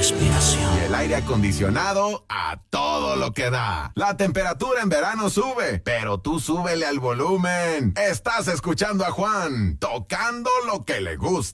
respiración. Y el aire acondicionado a todo lo que da. La temperatura en verano sube, pero tú súbele al volumen. Estás escuchando a Juan, tocando lo que le gusta.